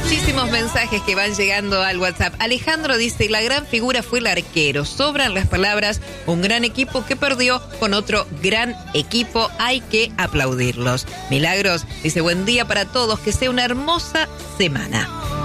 Muchísimos mensajes que van llegando al WhatsApp. Alejandro dice, la gran figura fue el arquero. Sobran las palabras, un gran equipo que perdió con otro gran equipo. Hay que aplaudirlos. Milagros dice, buen día para todos, que sea una hermosa semana.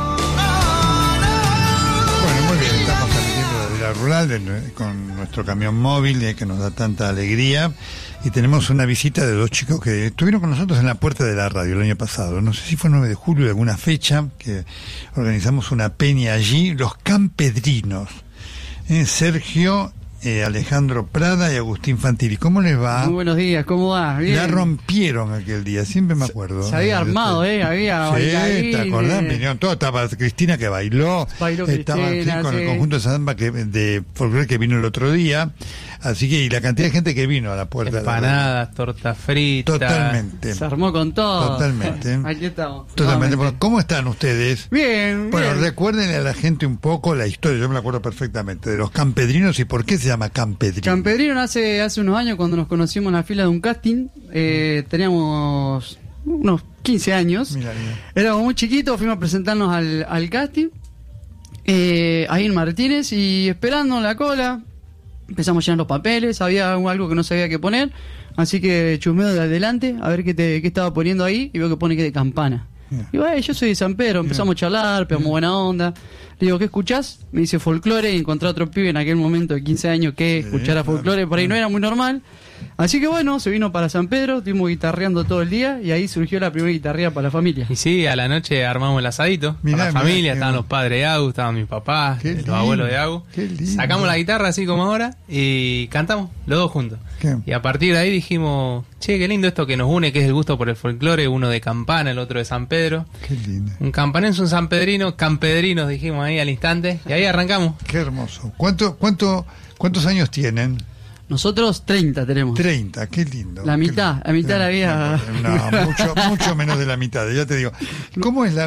Bueno, muy bien, estamos transmitiendo desde la rural con nuestro camión móvil que nos da tanta alegría. Y tenemos una visita de dos chicos que estuvieron con nosotros en la puerta de la radio el año pasado. No sé si fue 9 de julio de alguna fecha, que organizamos una peña allí. Los Campedrinos. Sergio, Alejandro Prada y Agustín Fantilli. ¿Cómo les va? Muy buenos días, ¿cómo va? Bien. La rompieron aquel día, siempre me acuerdo. Se había armado, había sí, ¿te acordás? Vinieron todos, estaba Cristina que bailó estaba Cristina, con el conjunto de samba de folclore que vino el otro día. Así que, y la cantidad de gente que vino a la puerta. Empanadas, tortas fritas. Totalmente. Se armó con todo. Totalmente. Aquí estamos. Totalmente. Bueno, ¿cómo están ustedes? Bien, Bueno, bien. recuerden a la gente un poco la historia, yo me la acuerdo perfectamente, de los Campedrinos y por qué se llama Campedrino. Campedrino hace unos años, cuando nos conocimos en la fila de un casting, teníamos unos 15 años. Mira. Éramos muy chiquitos, fuimos a presentarnos al casting, ahí en Martínez, y esperando en la cola. Empezamos a llenar los papeles, había algo que no sabía qué poner, así que chusmeo de adelante a ver qué estaba poniendo ahí, y veo que pone que de Campana. Yeah. Y bueno, yo soy de San Pedro, empezamos a charlar, pegamos buena onda. Le digo, ¿qué escuchás? Me dice folclore, y encontré a otro pibe en aquel momento de 15 años que escuchara folclore, por ahí no era muy normal. Así que bueno, se vino para San Pedro, estuvimos guitarreando todo el día, y ahí surgió la primera guitarrea para la familia. Y sí, a la noche armamos el asadito para la familia, estaban los padres de Agus, estaban mis papás, los abuelos de Agus. Sacamos la guitarra así como ahora y cantamos los dos juntos. Y a partir de ahí dijimos, che, qué lindo esto que nos une, que es el gusto por el folclore, uno de Campana, el otro de San Pedro. Qué lindo. Un campanense, un sanpedrino, campedrinos dijimos ahí al instante, y ahí arrancamos. Qué hermoso. ¿Cuántos años tienen? Nosotros 30 tenemos. 30, qué lindo. La mitad la había... No, mucho menos de la mitad, ya te digo. ¿Cómo es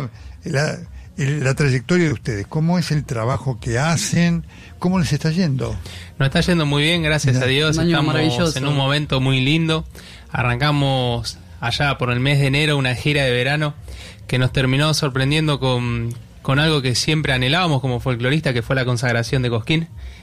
la trayectoria de ustedes? ¿Cómo es el trabajo que hacen? ¿Cómo les está yendo? Nos está yendo muy bien, gracias a Dios. Estamos en un momento muy lindo. Arrancamos allá por el mes de enero una gira de verano que nos terminó sorprendiendo con algo que siempre anhelábamos como folclorista, que fue la consagración de Cosquín.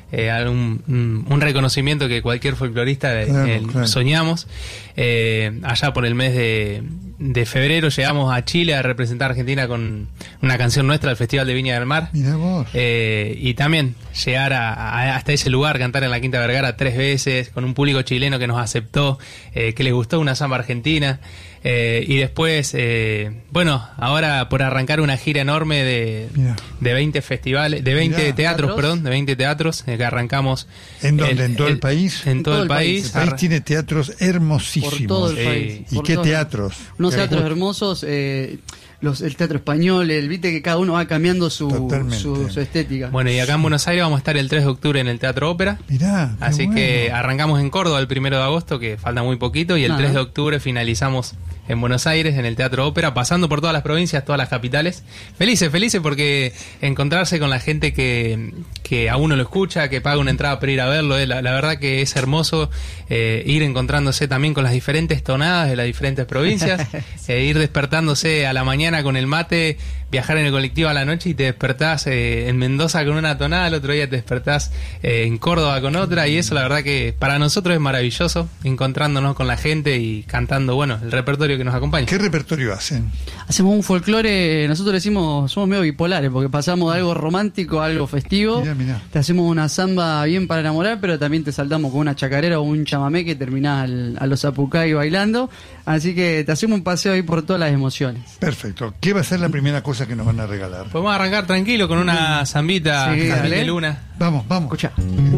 Un reconocimiento que cualquier folclorista claro. Soñamos. Allá por el mes de febrero llegamos a Chile a representar a Argentina con una canción nuestra al Festival de Viña del Mar. Mirá vos. Y también llegar hasta ese lugar, cantar en la Quinta Vergara 3 veces, con un público chileno que nos aceptó, que les gustó una samba argentina. Y después, ahora por arrancar una gira enorme de 20 festivales, de 20 teatros, de 20 teatros, que arrancos. ¿En dónde? ¿En todo el país? En todo el país. El país tiene teatros hermosísimos. Por todo el país. ¿Y qué teatros? Unos teatros hermosos, el teatro español, viste que cada uno va cambiando su estética. Bueno, y acá en Buenos Aires vamos a estar el 3 de octubre en el Teatro Ópera. Mirá, así que arrancamos en Córdoba el 1 de agosto, que falta muy poquito, y el 3 de octubre finalizamos en Buenos Aires, en el Teatro Ópera, pasando por todas las provincias, todas las capitales. Felices porque encontrarse con la gente que a uno lo escucha, que paga una entrada para ir a verlo, la verdad que es hermoso ir encontrándose también con las diferentes tonadas de las diferentes provincias, ir despertándose a la mañana con el mate, viajar en el colectivo a la noche y te despertás en Mendoza con una tonada, el otro día te despertás en Córdoba con otra, y eso la verdad que para nosotros es maravilloso, encontrándonos con la gente y cantando, el repertorio que nos acompaña. ¿Qué repertorio hacen? Hacemos un folclore, nosotros decimos, somos medio bipolares, porque pasamos de algo romántico a algo festivo. Mirá. Te hacemos una samba bien para enamorar, pero también te saltamos con una chacarera o un chamamé que terminás a los zapucay bailando. Así que te hacemos un paseo ahí por todas las emociones. Perfecto. ¿Qué va a ser la primera cosa que nos van a regalar? Podemos arrancar tranquilo con una zambita de Luna. Vamos. Escuchá.